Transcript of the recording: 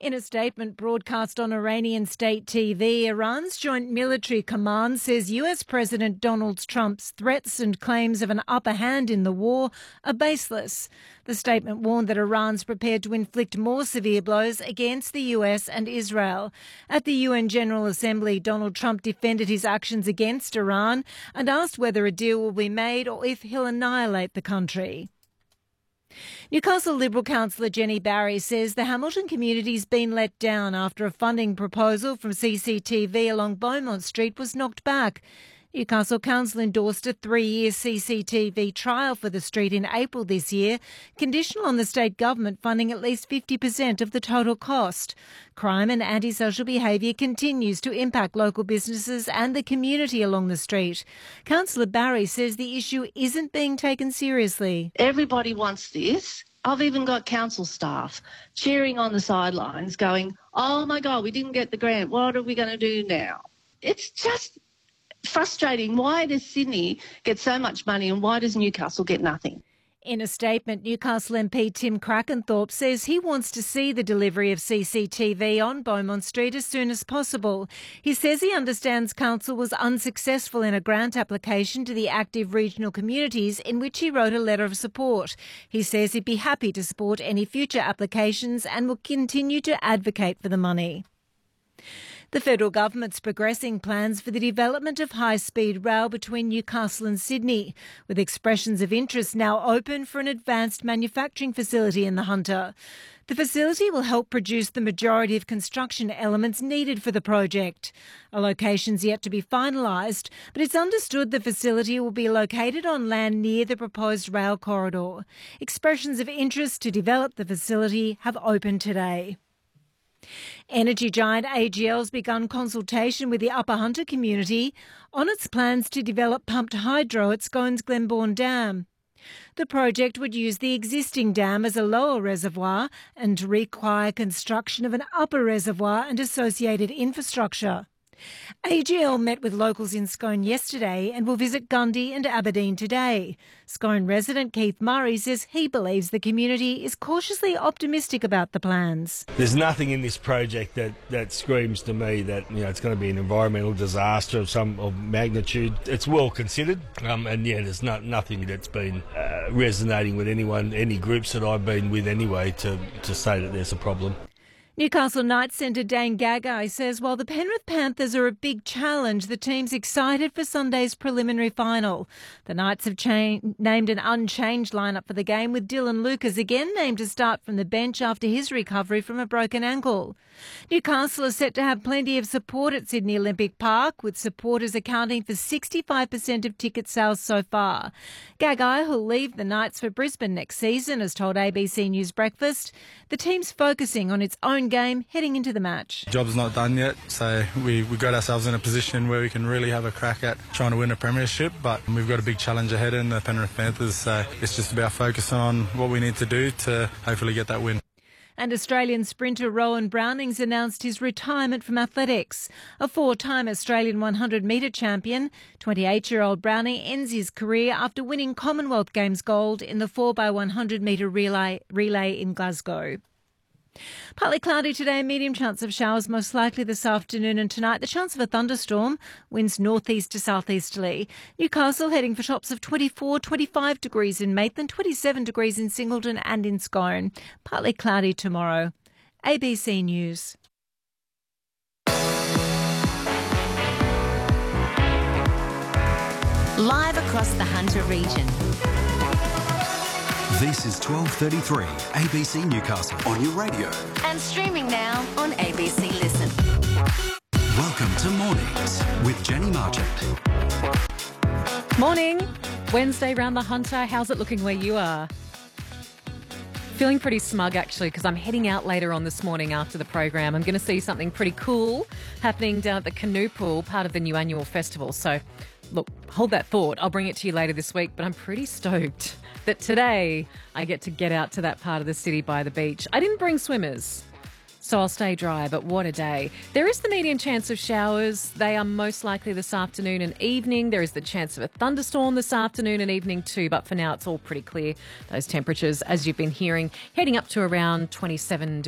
In a statement broadcast on Iranian state TV, Iran's Joint Military Command says US President Donald Trump's threats and claims of an upper hand in the war are baseless. The statement warned that Iran's prepared to inflict more severe blows against the US and Israel. At the UN General Assembly, Donald Trump defended his actions against Iran and asked whether a deal will be made or if he'll annihilate the country. Newcastle Liberal councillor Jenny Barry says the Hamilton community's been let down after a funding proposal from CCTV along Beaumont Street was knocked back. Newcastle Council endorsed a 3-year CCTV trial for the street in April this year, conditional on the state government funding at least 50% of the total cost. Crime and antisocial behaviour continues to impact local businesses and the community along the street. Councillor Barry says the issue isn't being taken seriously. Everybody wants this. I've even got council staff cheering on the sidelines going, oh my God, we didn't get the grant. What are we going to do now? It's just frustrating. Why does Sydney get so much money and why does Newcastle get nothing? In a statement, Newcastle MP Tim Krakenthorpe says he wants to see the delivery of CCTV on Beaumont Street as soon as possible. He says he understands council was unsuccessful in a grant application to the active regional communities in which he wrote a letter of support. He says he'd be happy to support any future applications and will continue to advocate for the money. The federal government's progressing plans for the development of high-speed rail between Newcastle and Sydney, with expressions of interest now open for an advanced manufacturing facility in the Hunter. The facility will help produce the majority of construction elements needed for the project. A location's yet to be finalised, but it's understood the facility will be located on land near the proposed rail corridor. Expressions of interest to develop the facility have opened today. Energy giant AGL's begun consultation with the Upper Hunter community on its plans to develop pumped hydro at Scones Glenbourne Dam. The project would use the existing dam as a lower reservoir and require construction of an upper reservoir and associated infrastructure. AGL met with locals in Scone yesterday and will visit Gundy and Aberdeen today. Scone resident Keith Murray says he believes the community is cautiously optimistic about the plans. There's nothing in this project that screams to me that it's going to be an environmental disaster of magnitude. It's well considered, there's nothing that's been resonating with anyone, any groups that I've been with anyway, to say that there's a problem. Newcastle Knights centre Dane Gagai says while the Penrith Panthers are a big challenge, the team's excited for Sunday's preliminary final. The Knights have named an unchanged lineup for the game, with Dylan Lucas again named to start from the bench after his recovery from a broken ankle. Newcastle is set to have plenty of support at Sydney Olympic Park, with supporters accounting for 65% of ticket sales so far. Gagai, who'll leave the Knights for Brisbane next season, has told ABC News Breakfast the team's focusing on its own game heading into the match. Job's not done yet, so we got ourselves in a position where we can really have a crack at trying to win a premiership, but we've got a big challenge ahead in the Penrith Panthers, so it's just about focusing on what we need to do to hopefully get that win. And Australian sprinter Rowan Brownings announced his retirement from athletics. A 4-time Australian 100-metre champion, 28-year-old Browning ends his career after winning Commonwealth Games gold in the 4x100-metre relay in Glasgow. Partly cloudy today, medium chance of showers most likely this afternoon and tonight. The chance of a thunderstorm, winds northeast to southeasterly. Newcastle heading for tops of 24, 25 degrees in Maitland, 27 degrees in Singleton and in Scone. Partly cloudy tomorrow. ABC News. Live across the Hunter region. This is 12:33 ABC Newcastle on your radio. And streaming now on ABC Listen. Welcome to Mornings with Jenny Marchant. Morning. Wednesday round the Hunter. How's it looking where you are? Feeling pretty smug, actually, because I'm heading out later on this morning after the program. I'm going to see something pretty cool happening down at the Canoe Pool, part of the new annual festival. So, look, hold that thought. I'll bring it to you later this week, but I'm pretty stoked that today I get to get out to that part of the city by the beach. I didn't bring swimmers, so I'll stay dry, but what a day. There is the medium chance of showers. They are most likely this afternoon and evening. There is the chance of a thunderstorm this afternoon and evening too, but for now it's all pretty clear. Those temperatures, as you've been hearing, heading up to around 27 degrees.